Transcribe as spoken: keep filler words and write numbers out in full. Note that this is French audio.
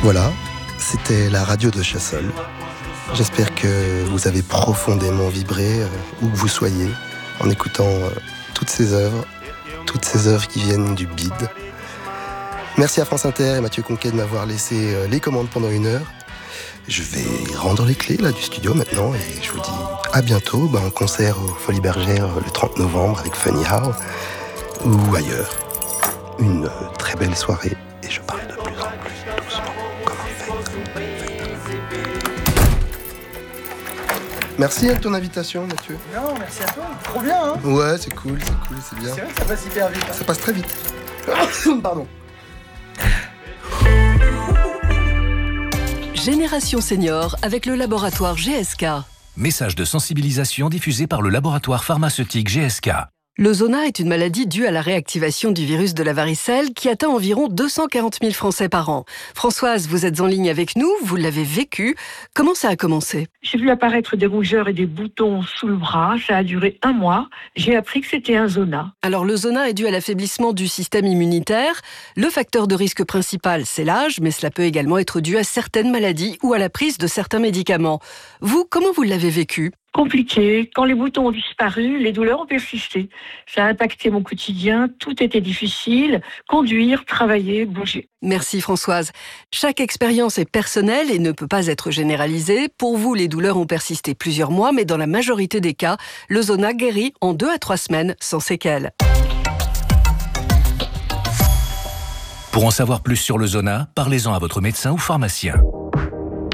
Voilà, c'était la radio de Chassol. J'espère que vous avez profondément vibré, euh, où que vous soyez, en écoutant euh, toutes ces œuvres, toutes ces œuvres qui viennent du bide. Merci à France Inter et Mathieu Conquet de m'avoir laissé euh, les commandes pendant une heure. Je vais rendre les clés là, du studio maintenant et je vous dis à bientôt, bah, en concert au Folies Bergères le trente novembre avec Funny How ou ailleurs. Une euh, très belle soirée et je parle de plus en plus doucement comme un fait. Merci de ton invitation, Mathieu. Non, merci à toi. Trop bien, hein. Ouais, c'est cool, c'est cool, c'est bien. C'est vrai que ça passe hyper vite. Hein. Ça passe très vite. Pardon. Génération Senior avec le laboratoire G S K. Message de sensibilisation diffusé par le laboratoire pharmaceutique G S K. Le zona est une maladie due à la réactivation du virus de la varicelle qui atteint environ deux cent quarante mille Français par an. Françoise, vous êtes en ligne avec nous, vous l'avez vécu. Comment ça a commencé ? J'ai vu apparaître des rougeurs et des boutons sous le bras. Ça a duré un mois. J'ai appris que c'était un zona. Alors le zona est dû à l'affaiblissement du système immunitaire. Le facteur de risque principal, c'est l'âge, mais cela peut également être dû à certaines maladies ou à la prise de certains médicaments. Vous, comment vous l'avez vécu ? Compliqué. Quand les boutons ont disparu, les douleurs ont persisté. Ça a impacté mon quotidien. Tout était difficile. Conduire, travailler, bouger. Merci Françoise. Chaque expérience est personnelle et ne peut pas être généralisée. Pour vous, les douleurs ont persisté plusieurs mois, mais dans la majorité des cas, le zona guérit en deux à trois semaines sans séquelles. Pour en savoir plus sur le zona, parlez-en à votre médecin ou pharmacien.